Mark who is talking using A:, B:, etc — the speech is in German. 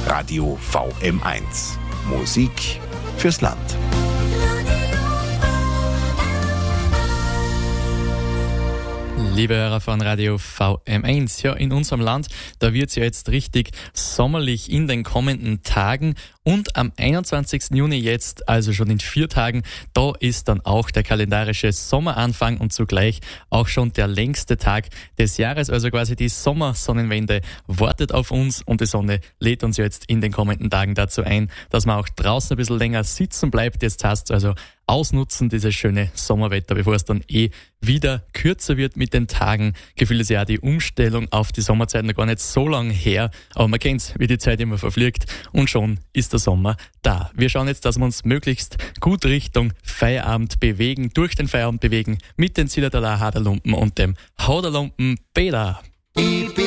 A: Radio VM1. Musik fürs Land.
B: Liebe Hörer von Radio VM1, ja, in unserem Land, da wird es ja jetzt richtig sommerlich in den kommenden Tagen und am 21. Juni jetzt, also schon in 4 Tagen, da ist dann auch der kalendarische Sommeranfang und zugleich auch schon der längste Tag des Jahres, also quasi die Sommersonnenwende wartet auf uns und die Sonne lädt uns jetzt in den kommenden Tagen dazu ein, dass man auch draußen ein bisschen länger sitzen bleibt. Jetzt heißt es also ausnutzen, dieses schöne Sommerwetter, bevor es dann wieder kürzer wird mit den Tagen. Gefühlt ist ja auch die Umstellung auf die Sommerzeit noch gar nicht so lang her, aber man kennt's, wie die Zeit immer verfliegt und schon ist der Sommer da. Wir schauen jetzt, dass wir uns möglichst gut Richtung Feierabend bewegen, durch den Feierabend bewegen, mit den Zillertaler Haderlumpen und dem Hauderlumpen Beda.